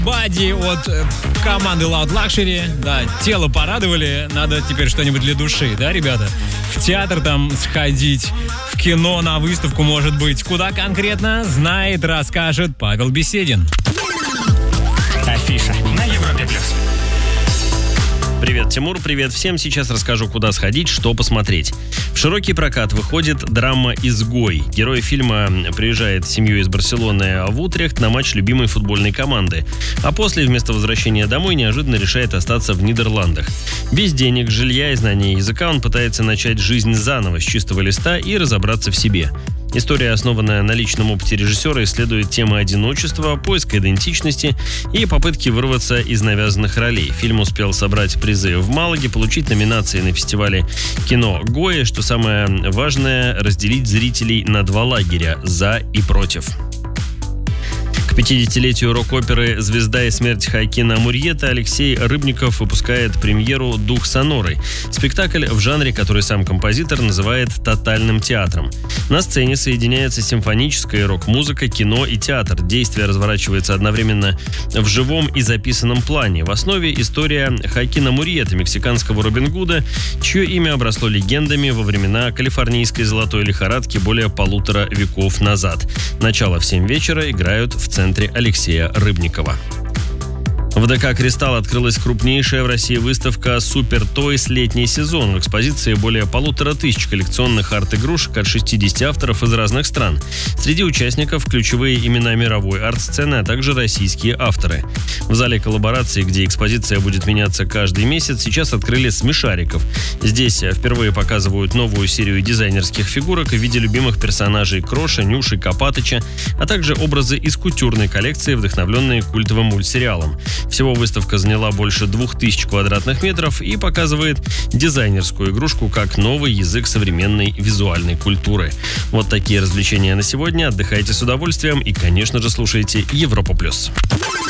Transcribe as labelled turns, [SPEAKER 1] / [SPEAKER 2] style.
[SPEAKER 1] Бади от команды Loud Luxury. Да, тело порадовали, надо теперь что-нибудь для души, да, ребята? В театр там сходить, в кино, на выставку, может быть. Куда конкретно, знает, расскажет Павел Беседин.
[SPEAKER 2] Афиша на Европе+.
[SPEAKER 3] Привет, Тимур, привет всем. Сейчас расскажу, куда сходить, что посмотреть. В широкий прокат выходит драма «Изгой». Герой фильма приезжает с семьей из Барселоны в Утрехт на матч любимой футбольной команды. А после, вместо возвращения домой, неожиданно решает остаться в Нидерландах. Без денег, жилья и знания языка он пытается начать жизнь заново, с чистого листа и разобраться в себе. История, основанная на личном опыте режиссера, исследует темы одиночества, поиска идентичности и попытки вырваться из навязанных ролей. Фильм успел собрать призы в Малаге, получить номинации на фестивале кино Гоя, что самое важное, разделить зрителей на два лагеря – за и против. К 50-летию рок-оперы «Звезда и смерть» Хоакина Мурьета Алексей Рыбников выпускает премьеру «Дух Соноры». Спектакль в жанре, который сам композитор называет тотальным театром. На сцене соединяется симфоническая рок-музыка, кино и театр. Действие разворачивается одновременно в живом и записанном плане. В основе история Хоакина Мурьета, мексиканского Робин Гуда, чье имя обросло легендами во времена калифорнийской золотой лихорадки более 1,5 веков назад. Начало в 7 вечера играют в центре Алексея Рыбникова. В ДК «Кристалл» открылась крупнейшая в России выставка «Супер Тойс. Летний сезон». В экспозиции более 1500 коллекционных арт-игрушек от 60 авторов из разных стран. Среди участников ключевые имена мировой арт-сцены, а также российские авторы. В зале коллаборации, где экспозиция будет меняться каждый месяц, сейчас открыли смешариков. Здесь впервые показывают новую серию дизайнерских фигурок в виде любимых персонажей Кроша, Нюши, Копатыча, а также образы из кутюрной коллекции, вдохновленные культовым мультсериалом. Всего выставка заняла больше 2000 квадратных метров и показывает дизайнерскую игрушку как новый язык современной визуальной культуры. Вот такие развлечения на сегодня. Отдыхайте с удовольствием и, конечно же, слушайте Европа+.